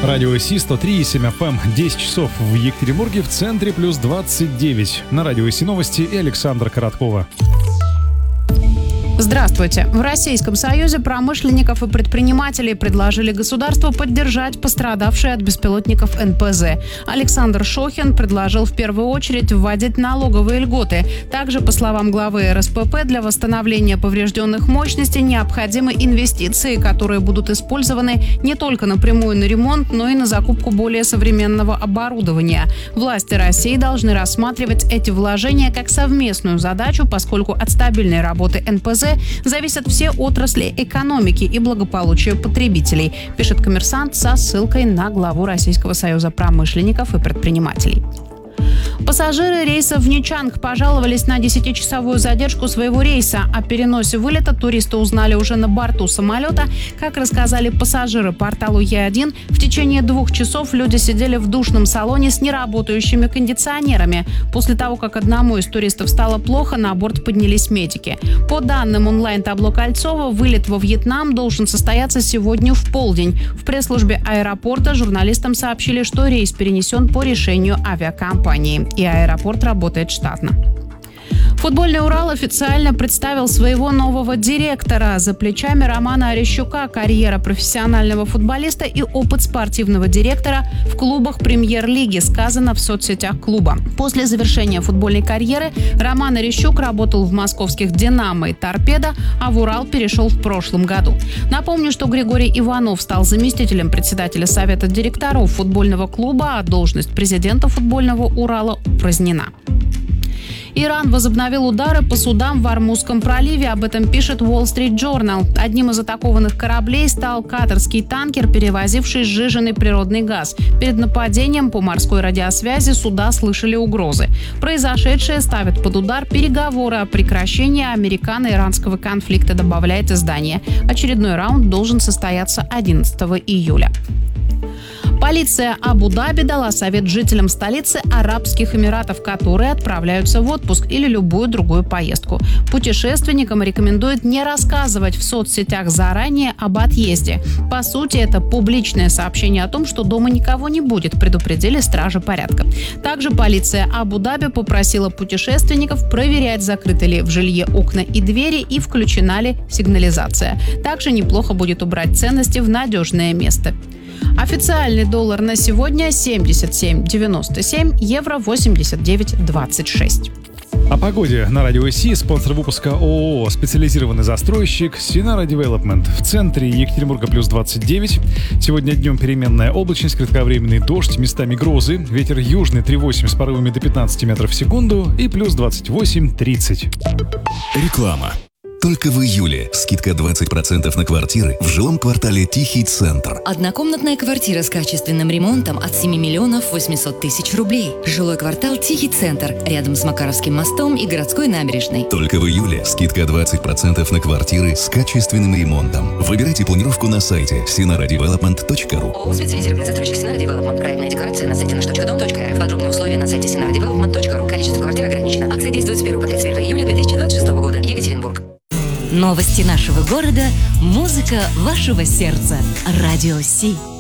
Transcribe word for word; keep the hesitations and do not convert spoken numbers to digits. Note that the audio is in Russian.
Радио Си сто три и семь эф эм, десять часов в Екатеринбурге, в центре плюс двадцать девять. На Радио Си новости и Александра Короткова. Здравствуйте. В Российском Союзе промышленников и предпринимателей предложили государству поддержать пострадавшие от беспилотников эн пэ зэ. Александр Шохин предложил в первую очередь вводить налоговые льготы. Также, по словам главы эр эс пэ пэ, для восстановления поврежденных мощностей необходимы инвестиции, которые будут использованы не только напрямую на ремонт, но и на закупку более современного оборудования. Власти России должны рассматривать эти вложения как совместную задачу, поскольку от стабильной работы эн пэ зэ зависят все отрасли экономики и благополучия потребителей, пишет «Коммерсант» со ссылкой на главу Российского союза промышленников и предпринимателей. Пассажиры рейса в Нячанг пожаловались на десятичасовую задержку своего рейса. О переносе вылета туристы узнали уже на борту самолета. Как рассказали пассажиры порталу Е один, в течение двух часов люди сидели в душном салоне с неработающими кондиционерами. После того, как одному из туристов стало плохо, на борт поднялись медики. По данным онлайн-табло Кольцова, вылет во Вьетнам должен состояться сегодня в полдень. В пресс-службе аэропорта журналистам сообщили, что рейс перенесен по решению авиакомпании, и аэропорт работает штатно. Футбольный «Урал» официально представил своего нового директора. За плечами Романа Орещука карьера профессионального футболиста и опыт спортивного директора в клубах премьер-лиги, сказано в соцсетях клуба. После завершения футбольной карьеры Роман Орещук работал в московских «Динамо» и «Торпедо», а в «Урал» перешел в прошлом году. Напомню, что Григорий Иванов стал заместителем председателя Совета директоров футбольного клуба, а должность президента футбольного «Урала» упразднена. Иран возобновил удары по судам в Ормузском проливе. Об этом пишет Wall Street Journal. Одним из атакованных кораблей стал катарский танкер, перевозивший сжиженный природный газ. Перед нападением по морской радиосвязи суда слышали угрозы. Произошедшее ставит под удар переговоры о прекращении американо-иранского конфликта, добавляет издание. Очередной раунд должен состояться одиннадцатого июля. Полиция Абу-Даби дала совет жителям столицы Арабских Эмиратов, которые отправляются в отпуск или любую другую поездку. Путешественникам рекомендует не рассказывать в соцсетях заранее об отъезде. По сути, это публичное сообщение о том, что дома никого не будет, предупредили стражи порядка. Также полиция Абу-Даби попросила путешественников проверять, закрыты ли в жилье окна и двери и включена ли сигнализация. Также неплохо будет убрать ценности в надежное место. Официальный доллар на сегодня семьдесят семь девяносто семь, евро восемьдесят девять двадцать шесть. О погоде на Радио Си. Спонсор выпуска ООО «Специализированный застройщик» Синара Девелопмент. В центре Екатеринбурга плюс двадцать девять. Сегодня днем переменная облачность, кратковременный дождь, местами грозы. Ветер южный три восемь с порывами до пятнадцати метров в секунду и плюс двадцать восемь тридцать. Реклама. Только в июле скидка двадцать процентов на квартиры в жилом квартале Тихий Центр. Однокомнатная квартира с качественным ремонтом от семи миллионов восемьсот тысяч рублей. Жилой квартал Тихий Центр, рядом с Макаровским мостом и городской набережной. Только в июле скидка двадцать процентов на квартиры с качественным ремонтом. Выбирайте планировку на сайте синара девелопмент точка ру. ООО «Специализированный застройщик Синара Девелопмент». Проектная декларация на сайте наш точка дом точка эр эф. Подробные условия на сайте синара девелопмент точка ру. Количество квартир ограничено. Акция действует с первого по тридцать первое июля две тысячи двадцать шестого года. Екатеринбург. Новости нашего города, музыка вашего сердца. Радио Си.